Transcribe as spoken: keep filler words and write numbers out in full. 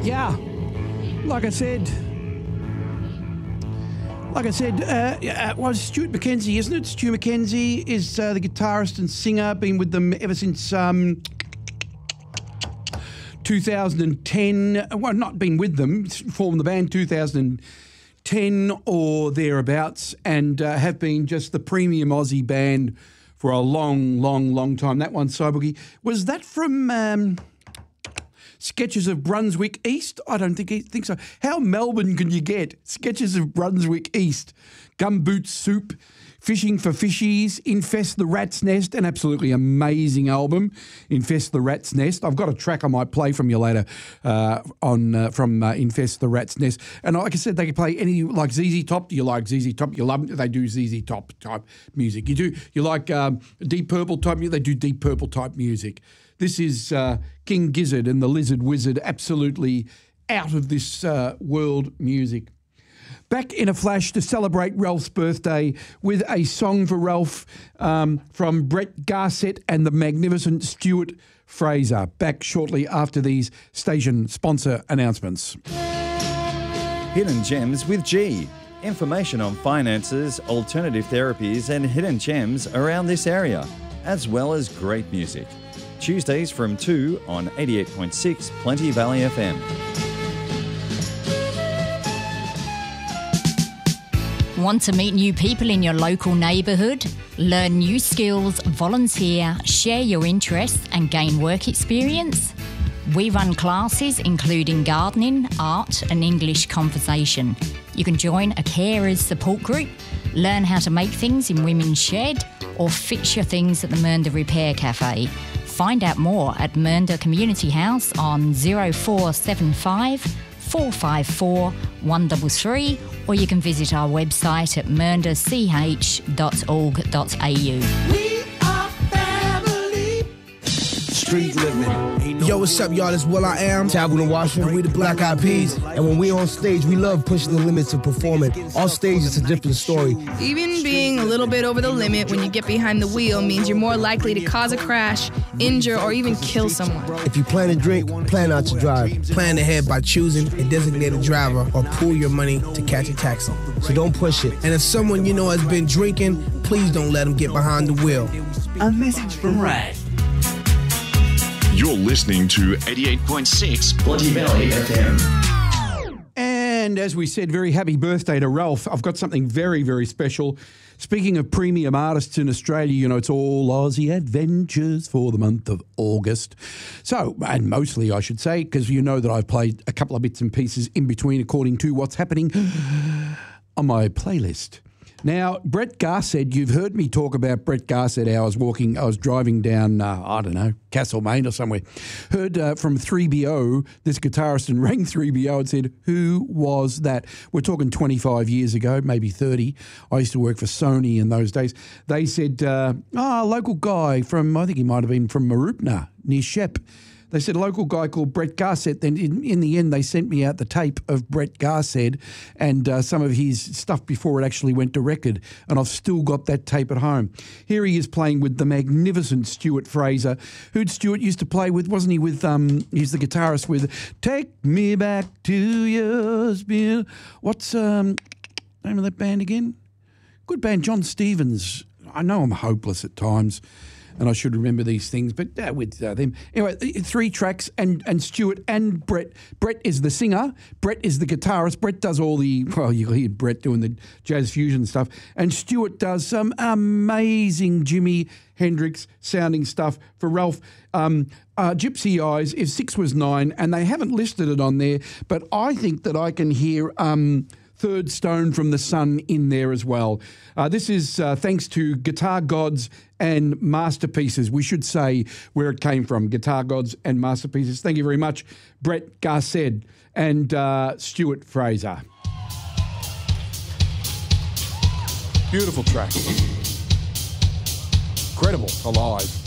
Yeah, like I said, like I said, uh, yeah, it was Stuart McKenzie, isn't it? Stu McKenzie is uh, the guitarist and singer, been with them ever since um, two thousand ten. Well, not been with them, formed the band two thousand ten or thereabouts, and uh, have been just the premium Aussie band for a long, long, long time. That one, Cyborgy, was that from... Um, Sketches of Brunswick East? I don't think think so. How Melbourne can you get? Sketches of Brunswick East. Gumboot Soup, Fishing for Fishies, Infest the Rat's Nest, an absolutely amazing album, Infest the Rat's Nest. I've got a track I might play from you later uh, on uh, from uh, Infest the Rat's Nest. And like I said, they can play any, like Z Z Top. Do you like Z Z Top? You love them. They do Z Z Top type music. You do. You like um, Deep Purple type music? They do Deep Purple type music. This is uh, King Gizzard and the Lizard Wizard, absolutely out of this uh, world music. Back in a flash to celebrate Ralph's birthday with a song for Ralph um, from Brett Garsett and the magnificent Stuart Fraser. Back shortly after these station sponsor announcements. Hidden Gems with G. Information on finances, alternative therapies and hidden gems around this area, as well as great music. Tuesdays from two on eighty-eight point six Plenty Valley F M. Want to meet new people in your local neighbourhood? Learn new skills, volunteer, share your interests and gain work experience? We run classes including gardening, art and English conversation. You can join a carers support group, learn how to make things in Women's Shed or fix your things at the Mernda Repair Cafe. Find out more at Mernda Community House on zero four seven five, four five four, one three three, or you can visit our website at mernda c h dot org dot a u. We are family. Street living. Yo, what's up, y'all? It's Will I Am, Taboo and Washington, and we the Black Eyed Peas. And when we on stage, we love pushing the limits of performing. Off stage, it's a different story. Even being a little bit over the limit when you get behind the wheel means you're more likely to cause a crash, injure, or even kill someone. If you plan to drink, plan not to drive. Plan ahead by choosing a designated driver or pool your money to catch a taxi. So don't push it. And if someone you know has been drinking, please don't let them get behind the wheel. A message from Rad. You're listening to eighty-eight point six Plenty Valley F M. And as we said, very happy birthday to Ralph. I've got something very, very special. Speaking of premium artists in Australia, you know, it's all Aussie adventures for the month of August. So, and mostly I should say, because you know that I've played a couple of bits and pieces in between according to what's happening on my playlist. Now, Brett Garsett, you've heard me talk about Brett Garsett. I was walking, I was driving down, uh, I don't know, Castlemaine or somewhere. Heard uh, from three B O, this guitarist, and rang three B O and said, who was that? We're talking twenty-five years ago, maybe thirty. I used to work for Sony in those days. They said, uh, oh, a local guy from, I think he might have been from Mooroopna, near Shep. They said a local guy called Brett Garsett. Then in, in the end, they sent me out the tape of Brett Garsett and uh, some of his stuff before it actually went to record. And I've still got that tape at home. Here he is playing with the magnificent Stuart Fraser, who Stuart used to play with, wasn't he? With um, he's the guitarist with "Take Me Back to Yours." What's um, the name of that band again? Good band, John Stevens. I know I'm hopeless at times, and I should remember these things, but uh, with uh, them. Anyway, three tracks, and, and Stuart and Brett. Brett is the singer. Brett is the guitarist. Brett does all the, well, you'll hear Brett doing the jazz fusion stuff. And Stuart does some amazing Jimi Hendrix sounding stuff for Ralph. Um, uh, Gypsy Eyes, if six was nine, and they haven't listed it on there, but I think that I can hear... Um, Third Stone from the Sun in there as well. Uh, this is uh, thanks to Guitar Gods and Masterpieces. We should say where it came from, Guitar Gods and Masterpieces. Thank you very much, Brett Garsett and uh, Stuart Fraser. Beautiful track. Incredible, alive.